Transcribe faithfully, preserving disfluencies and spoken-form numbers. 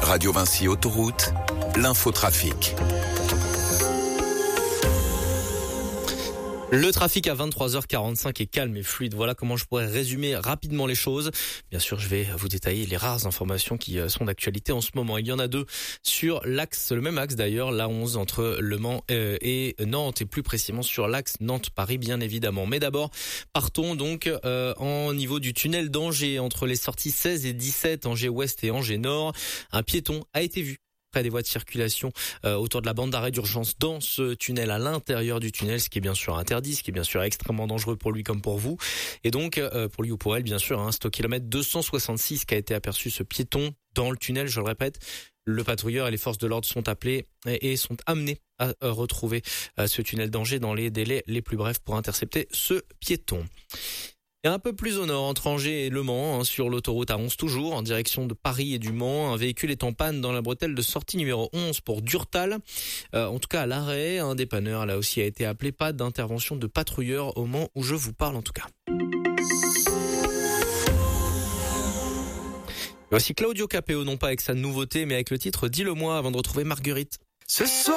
Radio Vinci Autoroute, l'infotrafic. Le trafic à vingt-trois heures quarante-cinq est calme et fluide. Voilà comment je pourrais résumer rapidement les choses. Bien sûr, je vais vous détailler les rares informations qui sont d'actualité en ce moment. Il y en a deux sur l'axe, le même axe d'ailleurs, l'A onze entre Le Mans et Nantes, et plus précisément sur l'axe Nantes-Paris, bien évidemment. Mais d'abord, partons donc euh, en niveau du tunnel d'Angers, entre les sorties seize et dix-sept, Angers-Ouest et Angers-Nord. Un piéton a été vu près des voies de circulation euh, autour de la bande d'arrêt d'urgence dans ce tunnel, à l'intérieur du tunnel, ce qui est bien sûr interdit, ce qui est bien sûr extrêmement dangereux pour lui comme pour vous. Et donc, euh, pour lui ou pour elle, bien sûr, hein, c'est au kilomètre deux cent soixante-six qu'a été aperçu ce piéton dans le tunnel, je le répète. Le patrouilleur et les forces de l'ordre sont appelés et sont amenés à retrouver euh, ce tunnel d'Angers dans les délais les plus brefs pour intercepter ce piéton. Et un peu plus au nord, entre Angers et Le Mans, hein, sur l'autoroute A onze toujours, en direction de Paris et du Mans, un véhicule est en panne dans la bretelle de sortie numéro onze pour Durtal. Euh, en tout cas, à l'arrêt, un dépanneur là aussi a été appelé. Pas d'intervention de patrouilleur au moment où je vous parle en tout cas. Voici Claudio Capéo, non pas avec sa nouveauté, mais avec le titre « Dis-le-moi » avant de retrouver Marguerite. Ce soir